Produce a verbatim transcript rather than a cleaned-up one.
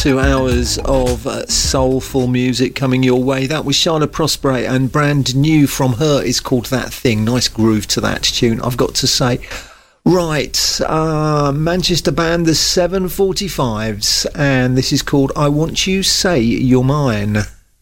Two hours of uh, soulful music coming your way. That was Sharla Prospere, and brand new from her is called That Thing. Nice groove to that tune, I've got to say. Right, uh, Manchester band, the seven forty-fives, and this is called I Want You Say You're Mine.